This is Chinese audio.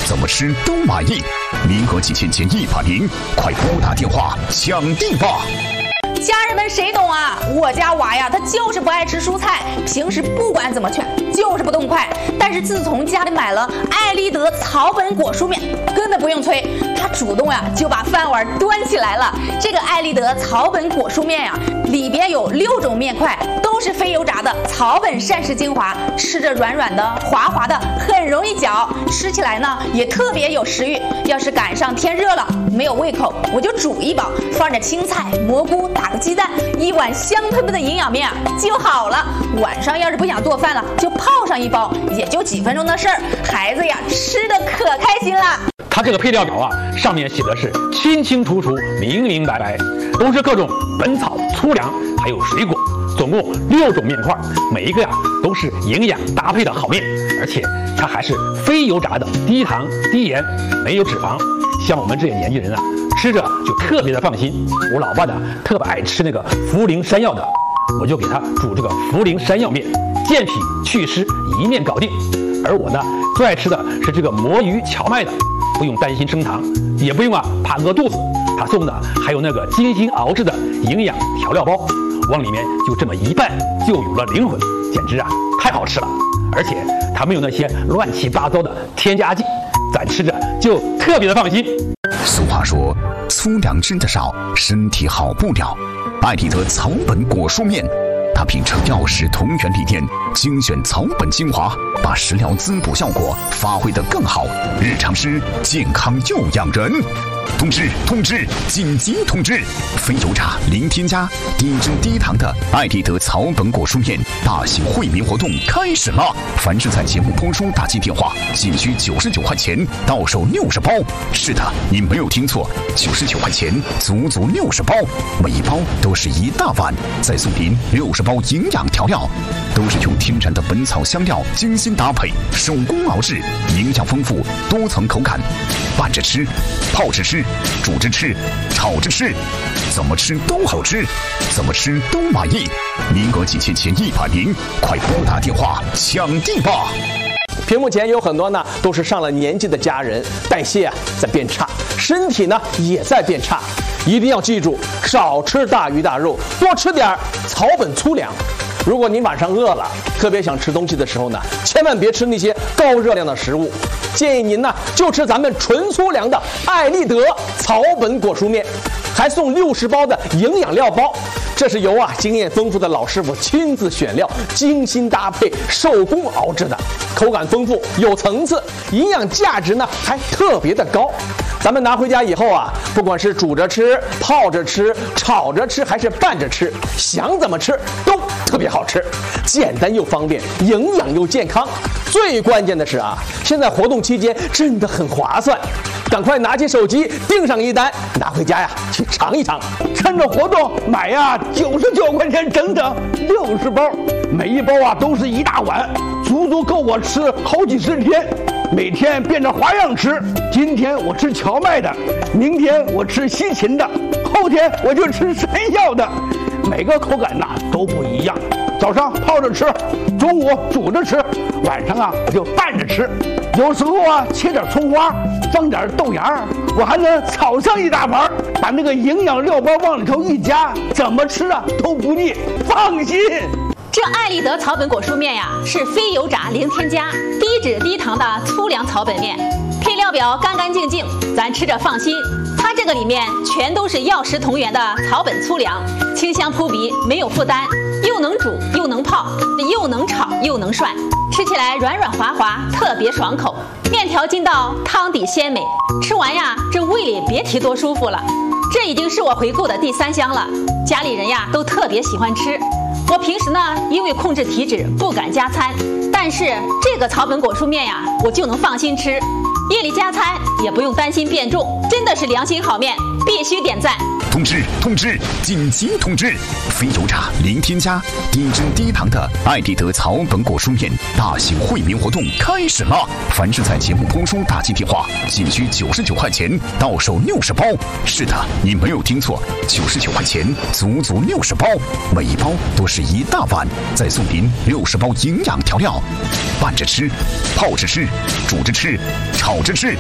怎么吃都满意，名额仅限前180，快拨打电话抢订吧！ 家人们谁懂啊？我家娃呀，他就是不爱吃蔬菜，平时不管怎么劝，就是不动筷。但是自从家里买了爱立德草本果蔬面，根本不用催，他主动呀就把饭碗端起来了。这个爱立德草本果蔬面呀，里边有6种面块，都是非油炸的草本膳食精华，吃着软软的、滑滑的，很容易嚼，吃起来呢也特别有食欲。要是赶上天热了，没有胃口，我就煮一包，放着青菜、蘑菇，打个鸡蛋，一碗香喷喷的营养面就好了。晚上要是不想做饭了，就泡上一包，也就几分钟的事儿，孩子呀吃的可开心了。 它这个配料表啊，上面写的是清清楚楚、明明白白，都是各种本草、粗粮，还有水果，总共6种面块，每一个呀都是营养搭配的好面，而且它还是非油炸的，低糖、低盐，没有脂肪。像我们这些年纪人啊，吃着就特别的放心。我老爸呢特别爱吃那个茯苓山药的，我就给他煮这个茯苓山药面，健脾祛湿，一面搞定。而我呢最爱吃的是这个魔芋荞麦的，不用担心升糖，也不用怕饿肚子。他送的还有那个精心熬制的营养调料包，往里面就这么一拌，就有了灵魂，简直太好吃了。而且它没有那些乱七八糟的添加剂，咱吃着就特别的放心。 俗话说，粗粮吃得少，身体好不了。爱立德草本果蔬面，它秉承药食同源理念，精选草本精华，把食疗滋补效果发挥得更好，日常吃健康又养人。通知！紧急通知！非油炸、零添加、低脂低糖的爱立德草本果蔬面大型惠民活动开始了！凡是在节目播出打进电话，仅需99块钱，到手60包。是的，你没有听错，99块钱，足足60包，每一包都是一大碗，再送您60包营养调料，都是用天然的本草香料精心搭配，手工熬制，营养丰富，多层口感，拌着吃，泡着吃，煮着吃，炒着吃，怎么吃都好吃，怎么吃都满意。名额仅限前180，快拨打电话抢订吧！ 屏幕前有很多呢都是上了年纪的家人，代谢在变差，身体呢也在变差，一定要记住，少吃大鱼大肉，多吃点草本粗粮。如果您晚上饿了，特别想吃东西的时候呢，千万别吃那些高热量的食物，建议您呢就吃咱们纯粗粮的爱立德草本果蔬面，还送60包的营养料包。这是由经验丰富的老师傅亲自选料，精心搭配，手工熬制的，口感丰富，有层次，营养价值呢还特别的高。咱们拿回家以后不管是煮着吃、泡着吃、炒着吃，还是拌着吃，想怎么吃都特别好吃，简单又方便，营养又健康。最关键的是现在活动期间真的很划算，赶快拿起手机订上一单，拿回家去尝一尝。 趁着活动买99块钱，整整60包，每一包都是一大碗，足足够我吃好几十天。每天变着花样吃，今天我吃荞麦的，明天我吃西芹的，后天我就吃山药的，每个口感都不一样。早上泡着吃，中午煮着吃，晚上我就拌着吃，有时候切点葱花，放点豆芽，我还能炒上一大盘，把那个营养料包往里头一加，怎么吃都不腻，放心。 这爱立德草本果蔬面是非油炸、零添加、低脂低糖的粗粮草本面，配料表干干净净，咱吃着放心。它这个里面全都是药食同源的草本粗粮，清香扑鼻，没有负担，又能煮又能泡，又能炒又能涮，吃起来软软滑滑，特别爽口。面条筋道，汤底鲜美，吃完这胃里别提多舒服了。这已经是我回购的第3箱了，家里人都特别喜欢吃。我平时呢，因为控制体脂不敢加餐，但是这个草本果蔬面我就能放心吃，夜里加餐也不用担心变重，真的是良心好面，必须点赞。 通知！紧急通知！非油炸、零添加、低脂低糖的爱立德草本果蔬面大型惠民活动开始了！凡是在节目播出打进电话，仅需99块钱，到手60包。是的，你没有听错，99块钱，足足60包，每一包都是一大碗，再送您60包营养调料，拌着吃，泡着吃，煮着吃，炒着吃。